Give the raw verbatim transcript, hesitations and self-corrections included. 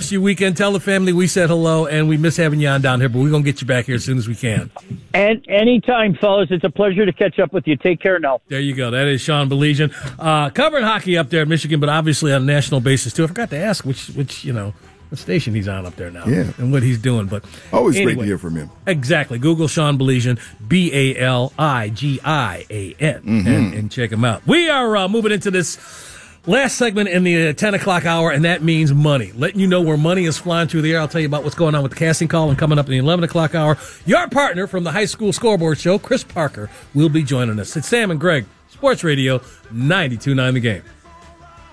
of your weekend. Tell the family we said hello, and we miss having you on down here, but we're going to get you back here as soon as we can. And anytime, fellas. It's a pleasure to catch up with you. Take care now. There you go. That is Sean Baligian. Uh, covering hockey up there in Michigan, but obviously on a national basis, too. I forgot to ask which, which you know, what station he's on up there now. Yeah. And what he's doing. But always anyway, great to hear from him. Exactly. Google Sean Baligian, B A L I G I A N, Mm-hmm. and, and check him out. We are uh, moving into this last segment in the uh, ten o'clock hour, and that means money. Letting you know where money is flying through the air. I'll tell you about what's going on with the casting call, and coming up in the eleven o'clock hour, your partner from the High School Scoreboard Show, Chris Parker, will be joining us. It's Sam and Greg, Sports Radio ninety-two point nine The Game.